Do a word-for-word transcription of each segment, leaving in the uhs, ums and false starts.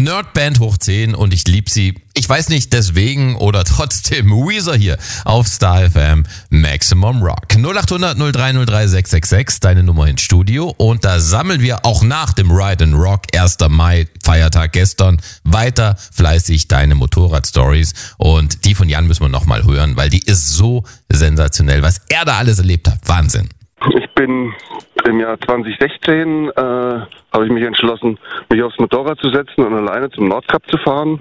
Nerdband hoch zehn und ich lieb sie. Ich weiß nicht deswegen oder trotzdem. Weezer hier auf Star F M Maximum Rock. null acht hundert null drei null drei sechs sechs sechs, deine Nummer ins Studio. Und da sammeln wir auch nach dem Ride and Rock, erster Mai, Feiertag gestern, weiter fleißig deine Motorrad-Stories. Und die von Jan müssen wir nochmal hören, weil die ist so sensationell, was er da alles erlebt hat. Wahnsinn. Ich bin im Jahr zwanzig sechzehn, äh, habe ich mich entschlossen, mich aufs Motorrad zu setzen und alleine zum Nordkap zu fahren.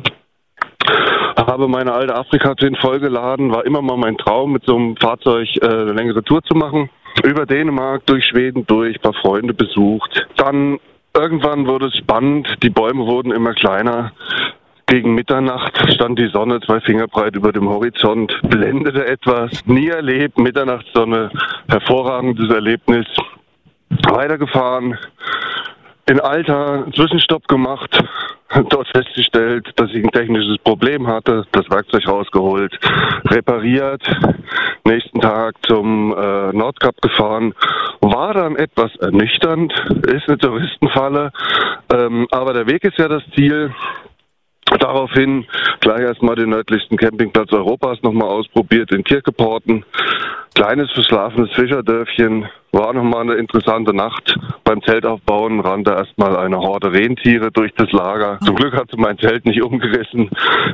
Habe meine alte Afrika-Twin vollgeladen, war immer mal mein Traum, mit so einem Fahrzeug äh, eine längere Tour zu machen. Über Dänemark, durch Schweden durch, ein paar Freunde besucht. Dann irgendwann wurde es spannend, die Bäume wurden immer kleiner. Gegen Mitternacht stand die Sonne zwei Finger breit über dem Horizont, blendete etwas, nie erlebt, Mitternachtssonne, hervorragendes Erlebnis. Weitergefahren, in Alta einen Zwischenstopp gemacht, dort festgestellt, dass ich ein technisches Problem hatte, das Werkzeug rausgeholt, repariert, nächsten Tag zum äh, Nordkap gefahren, war dann etwas ernüchternd, ist eine Touristenfalle, ähm, aber der Weg ist ja das Ziel. Daraufhin gleich erstmal den nördlichsten Campingplatz Europas nochmal ausprobiert in Kirkeporten. Kleines verschlafenes Fischerdörfchen, war nochmal eine interessante Nacht. Beim Zeltaufbauen rannte erstmal eine Horde Rentiere durch das Lager. Zum Glück hat sie mein Zelt nicht umgerissen.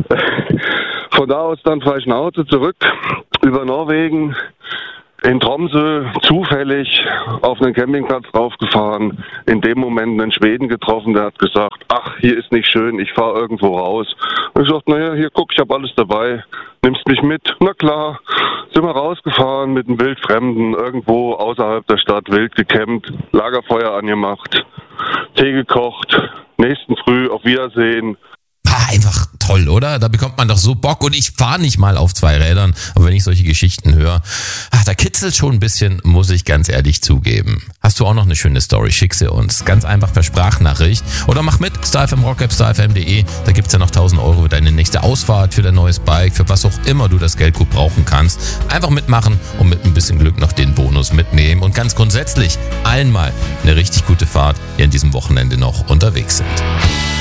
Von da aus dann frei Schnauze zurück über Norwegen. In Tromsø zufällig auf einen Campingplatz raufgefahren, in dem Moment einen Schweden getroffen, der hat gesagt, ach, hier ist nicht schön, ich fahre irgendwo raus. Und ich sagte, naja, hier guck, ich habe alles dabei, nimmst mich mit? Na klar, sind wir rausgefahren mit einem Wildfremden, irgendwo außerhalb der Stadt, wild gecampt, Lagerfeuer angemacht, Tee gekocht, nächsten Früh auf Wiedersehen. Einfach toll, oder? Da bekommt man doch so Bock und ich fahre nicht mal auf zwei Rädern, aber wenn ich solche Geschichten höre, ach, da kitzelt schon ein bisschen, muss ich ganz ehrlich zugeben. Hast du auch noch eine schöne Story? Schick sie uns. Ganz einfach per Sprachnachricht oder mach mit, Star F M Rock App, star f m punkt de, da gibt's ja noch tausend Euro für deine nächste Ausfahrt, für dein neues Bike, für was auch immer du das Geld gut brauchen kannst. Einfach mitmachen und mit ein bisschen Glück noch den Bonus mitnehmen und ganz grundsätzlich allen mal eine richtig gute Fahrt, die an diesem Wochenende noch unterwegs sind.